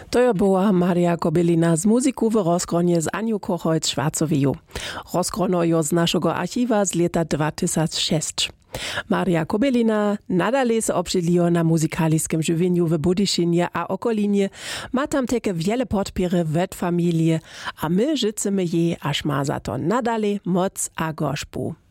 To je była Maria Kobylina z muzyku w rozgronie z Aniu Kochojc-Schwarzowiu. Rozgrono jo z naszego archiwa z lata 2006. Maria Kobylina nadal se obžilijo na muzykaliskim żywieniu w Budyszynie a okolinie, ma tam takie wiele podpiery w familii, a my życzymy jej, aż ma za to nadal moc a gorzbu.